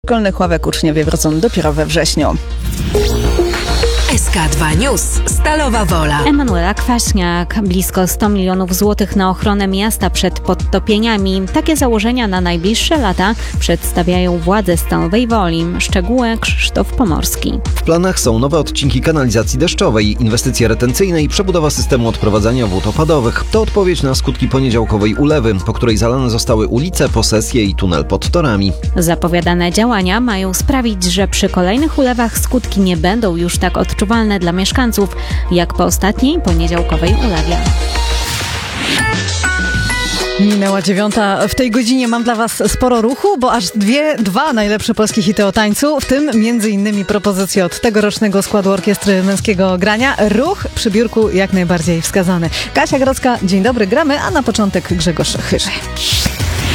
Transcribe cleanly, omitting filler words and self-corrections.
Szkolnych ławek uczniowie wrócą dopiero we wrześniu. SK2 News. Stalowa Wola. Emanuela Kwaśniak. Blisko 100 milionów złotych na ochronę miasta przed podtopieniami. Takie założenia na najbliższe lata przedstawiają władze Stalowej Woli. Szczegóły Krzysztof Pomorski. W planach są nowe odcinki kanalizacji deszczowej, inwestycje retencyjne i przebudowa systemu odprowadzania wód opadowych. To odpowiedź na skutki poniedziałkowej ulewy, po której zalane zostały ulice, posesje i tunel pod torami. Zapowiadane działania mają sprawić, że przy kolejnych ulewach skutki nie będą już tak odczuwalne dla mieszkańców, jak po ostatniej poniedziałkowej ulewie. Minęła 9:00. W tej godzinie mam dla Was sporo ruchu, bo aż dwa najlepsze polskie hity o tańcu, w tym m.in. propozycje od tegorocznego składu Orkiestry Męskiego Grania. Ruch przy biurku jak najbardziej wskazany. Kasia Grodzka, dzień dobry, gramy, a na początek Grzegorz Chyży.